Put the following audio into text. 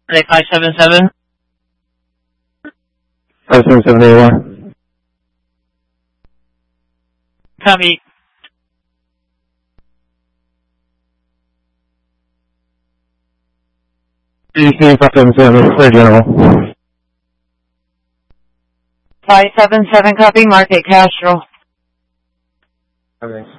577. 577 AOR. Copy. DC 577, clear general. 577, copy, Market Castro. Thanks.